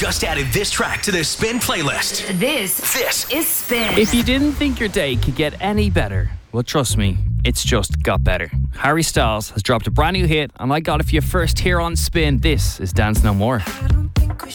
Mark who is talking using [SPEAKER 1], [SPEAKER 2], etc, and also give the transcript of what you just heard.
[SPEAKER 1] just added this track to the Spin playlist.
[SPEAKER 2] This is Spin.
[SPEAKER 3] If you didn't think your day could get any better, well, trust me, it's just got better. Harry Styles has dropped a brand new hit, and I got it for you first here on Spin. This is Dance No More.